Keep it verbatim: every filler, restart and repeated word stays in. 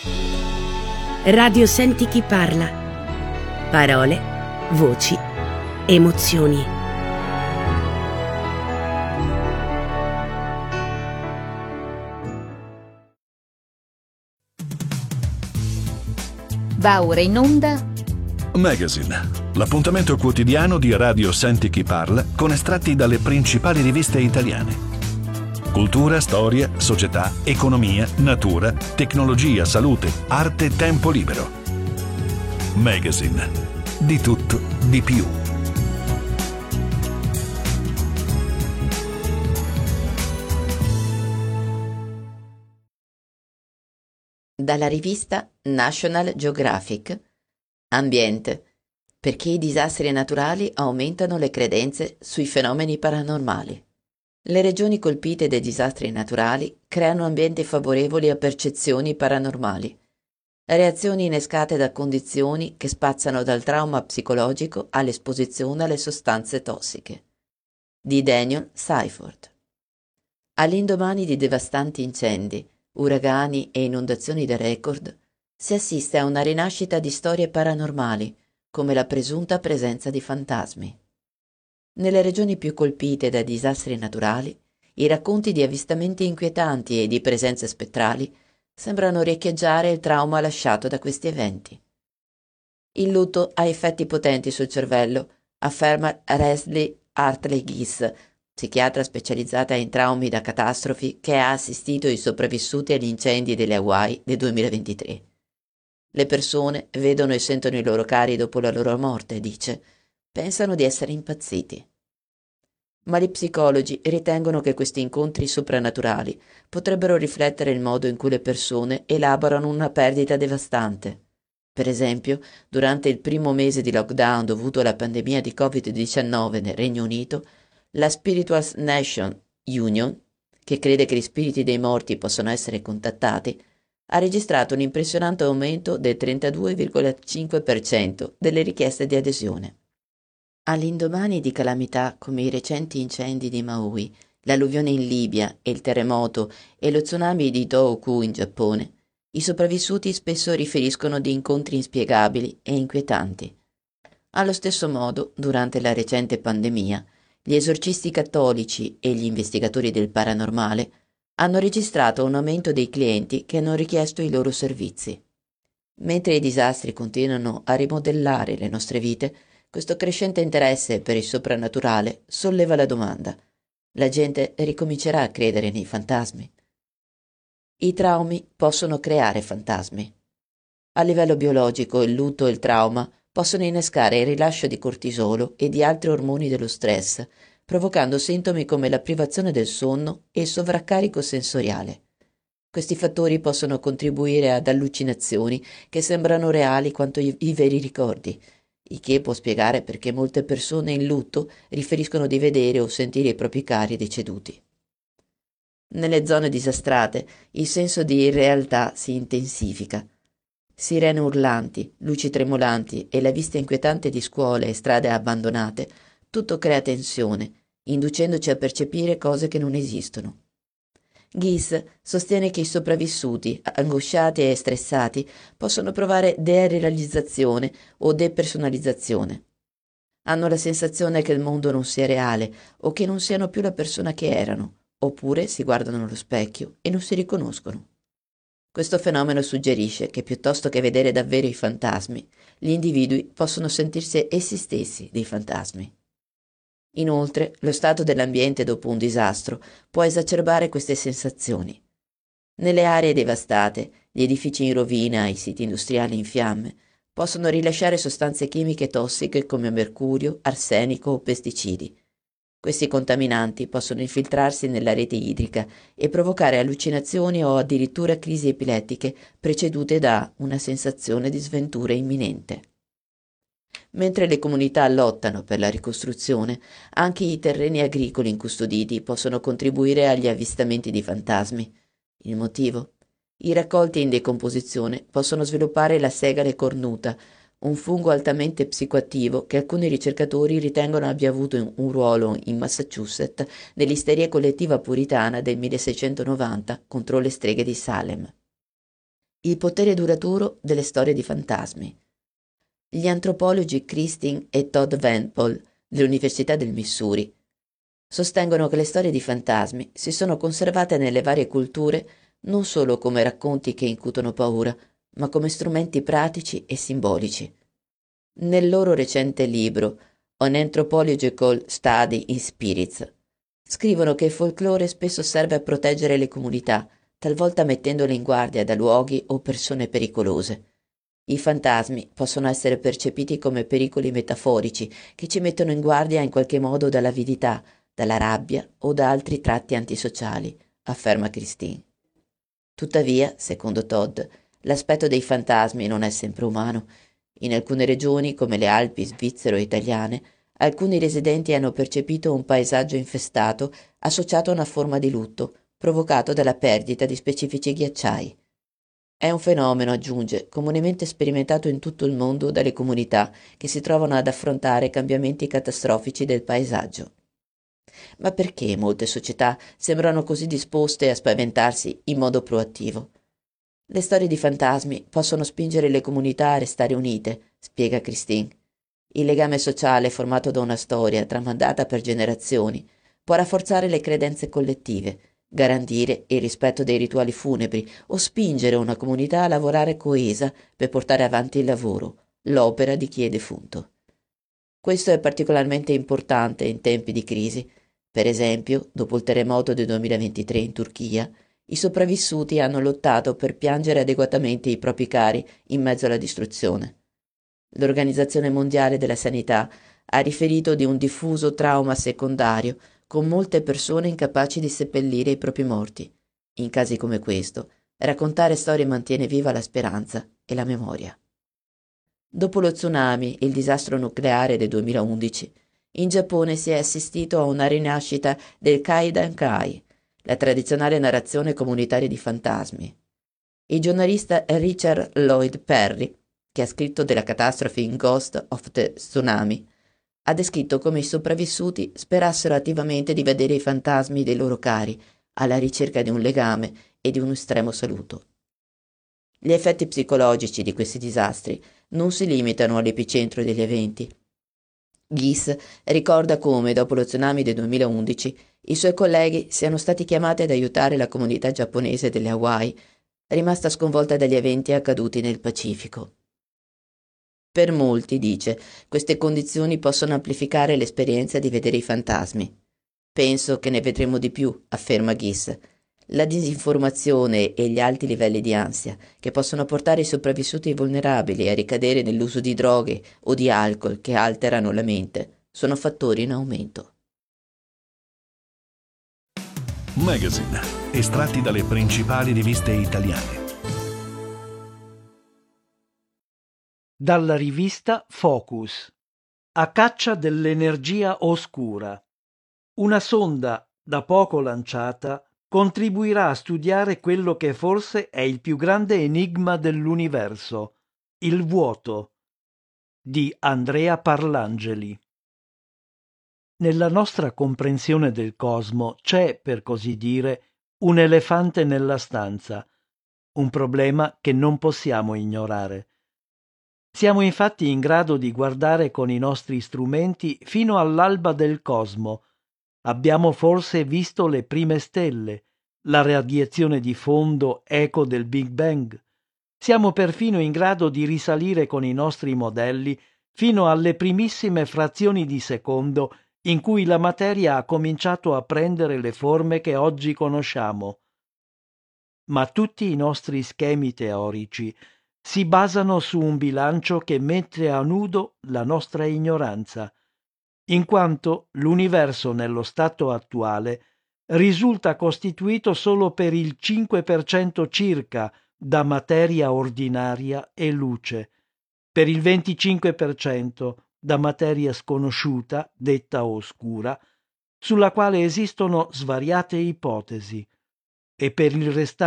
Radio Senti chi parla. Parole, voci, emozioni. Va ora in onda Magazine, l'appuntamento quotidiano di Radio Senti chi parla con estratti dalle principali riviste italiane. Cultura, storia, società, economia, natura, tecnologia, salute, arte, tempo libero. Magazine, di tutto, di più. dalla rivista National Geographic. Ambiente. Perché i disastri naturali aumentano le credenze sui fenomeni paranormali. Le regioni colpite dai disastri naturali creano ambienti favorevoli a percezioni paranormali. Reazioni innescate da condizioni che spaziano dal trauma psicologico all'esposizione alle sostanze tossiche. Di Daniel Seifert. All'indomani di devastanti incendi, uragani e inondazioni da record, si assiste a una rinascita di storie paranormali, come la presunta presenza di fantasmi. Nelle regioni più colpite da disastri naturali, i racconti di avvistamenti inquietanti e di presenze spettrali sembrano riecheggiare il trauma lasciato da questi eventi. Il lutto ha effetti potenti sul cervello, afferma Leslie Hartley Gies, psichiatra specializzata in traumi da catastrofi che ha assistito i sopravvissuti agli incendi delle Hawaii del duemilaventitré. Le persone vedono e sentono i loro cari dopo la loro morte, dice. Pensano di essere impazziti. Ma gli psicologi ritengono che questi incontri soprannaturali potrebbero riflettere il modo in cui le persone elaborano una perdita devastante. Per esempio, durante il primo mese di lockdown dovuto alla pandemia di covid diciannove nel Regno Unito, la Spiritual Nation Union, che crede che gli spiriti dei morti possano essere contattati, ha registrato un impressionante aumento del trentadue virgola cinque per cento delle richieste di adesione. All'indomani di calamità come i recenti incendi di Maui, l'alluvione in Libia e il terremoto e lo tsunami di Tohoku in Giappone, i sopravvissuti spesso riferiscono di incontri inspiegabili e inquietanti. Allo stesso modo, durante la recente pandemia, gli esorcisti cattolici e gli investigatori del paranormale hanno registrato un aumento dei clienti che hanno richiesto i loro servizi. Mentre i disastri continuano a rimodellare le nostre vite, questo crescente interesse per il soprannaturale solleva la domanda: la gente ricomincerà a credere nei fantasmi? I traumi possono creare fantasmi. A livello biologico, il lutto e il trauma possono innescare il rilascio di cortisolo e di altri ormoni dello stress, provocando sintomi come la privazione del sonno e il sovraccarico sensoriale. Questi fattori possono contribuire ad allucinazioni che sembrano reali quanto i, i veri ricordi, il che può spiegare perché molte persone in lutto riferiscono di vedere o sentire i propri cari deceduti. Nelle zone disastrate il senso di irrealtà si intensifica. Sirene urlanti, luci tremolanti e la vista inquietante di scuole e strade abbandonate, tutto crea tensione, inducendoci a percepire cose che non esistono. Gies sostiene che i sopravvissuti, angosciati e stressati, possono provare derealizzazione o depersonalizzazione. Hanno la sensazione che il mondo non sia reale o che non siano più la persona che erano, oppure si guardano allo specchio e non si riconoscono. Questo fenomeno suggerisce che piuttosto che vedere davvero i fantasmi, gli individui possono sentirsi essi stessi dei fantasmi. Inoltre, lo stato dell'ambiente dopo un disastro può esacerbare queste sensazioni. Nelle aree devastate, gli edifici in rovina e i siti industriali in fiamme possono rilasciare sostanze chimiche tossiche come mercurio, arsenico o pesticidi. Questi contaminanti possono infiltrarsi nella rete idrica e provocare allucinazioni o addirittura crisi epilettiche precedute da una sensazione di sventura imminente. Mentre le comunità lottano per la ricostruzione, anche i terreni agricoli incustoditi possono contribuire agli avvistamenti di fantasmi. Il motivo? I raccolti in decomposizione possono sviluppare la segale cornuta, un fungo altamente psicoattivo che alcuni ricercatori ritengono abbia avuto un ruolo in Massachusetts nell'isteria collettiva puritana del milleseicentonovanta contro le streghe di Salem. Il potere duraturo delle storie di fantasmi. Gli antropologi Christine e Todd Van Pol dell'Università del Missouri sostengono che le storie di fantasmi si sono conservate nelle varie culture non solo come racconti che incutono paura, ma come strumenti pratici e simbolici. Nel loro recente libro An Anthropological Study in Spirits scrivono che il folklore spesso serve a proteggere le comunità, talvolta mettendole in guardia da luoghi o persone pericolose. I fantasmi possono essere percepiti come pericoli metaforici che ci mettono in guardia in qualche modo dall'avidità, dalla rabbia o da altri tratti antisociali, afferma Christine. Tuttavia, secondo Todd, l'aspetto dei fantasmi non è sempre umano. In alcune regioni, come le Alpi svizzere o italiane, alcuni residenti hanno percepito un paesaggio infestato associato a una forma di lutto, provocato dalla perdita di specifici ghiacciai. È un fenomeno, aggiunge, comunemente sperimentato in tutto il mondo dalle comunità che si trovano ad affrontare cambiamenti catastrofici del paesaggio. Ma perché molte società sembrano così disposte a spaventarsi in modo proattivo? Le storie di fantasmi possono spingere le comunità a restare unite, spiega Christine. Il legame sociale formato da una storia tramandata per generazioni può rafforzare le credenze collettive, garantire il rispetto dei rituali funebri o spingere una comunità a lavorare coesa per portare avanti il lavoro, l'opera di chi è defunto. Questo è particolarmente importante in tempi di crisi. Per esempio, dopo il terremoto del duemilaventitré in Turchia, i sopravvissuti hanno lottato per piangere adeguatamente i propri cari in mezzo alla distruzione. L'Organizzazione Mondiale della Sanità ha riferito di un diffuso trauma secondario con molte persone incapaci di seppellire i propri morti. In casi come questo, raccontare storie mantiene viva la speranza e la memoria. Dopo lo tsunami e il disastro nucleare del duemilaundici, in Giappone si è assistito a una rinascita del Kaidankai, la tradizionale narrazione comunitaria di fantasmi. Il giornalista Richard Lloyd Perry, che ha scritto della catastrofe in Ghost of the Tsunami, ha descritto come i sopravvissuti sperassero attivamente di vedere i fantasmi dei loro cari, alla ricerca di un legame e di un estremo saluto. Gli effetti psicologici di questi disastri non si limitano all'epicentro degli eventi. Gies ricorda come, dopo lo tsunami del duemilaundici, i suoi colleghi siano stati chiamati ad aiutare la comunità giapponese delle Hawaii, rimasta sconvolta dagli eventi accaduti nel Pacifico. Per molti, dice, queste condizioni possono amplificare l'esperienza di vedere i fantasmi. Penso che ne vedremo di più, afferma Gies. La disinformazione e gli alti livelli di ansia, che possono portare i sopravvissuti vulnerabili a ricadere nell'uso di droghe o di alcol che alterano la mente, sono fattori in aumento. Magazine, estratti dalle principali riviste italiane. Dalla rivista Focus. A caccia dell'energia oscura. Una sonda da poco lanciata contribuirà a studiare quello che forse è il più grande enigma dell'universo, il vuoto, di Andrea Parlangeli. Nella nostra comprensione del cosmo c'è, per così dire, un elefante nella stanza, un problema che non possiamo ignorare. Siamo infatti in grado di guardare con i nostri strumenti fino all'alba del cosmo. Abbiamo forse visto le prime stelle, la radiazione di fondo eco del Big Bang. Siamo perfino in grado di risalire con i nostri modelli fino alle primissime frazioni di secondo in cui la materia ha cominciato a prendere le forme che oggi conosciamo. Ma tutti i nostri schemi teorici si basano su un bilancio che mette a nudo la nostra ignoranza, in quanto l'universo nello stato attuale risulta costituito solo per il cinque per cento circa da materia ordinaria e luce, per il venticinque per cento da materia sconosciuta, detta oscura, sulla quale esistono svariate ipotesi, e per il restante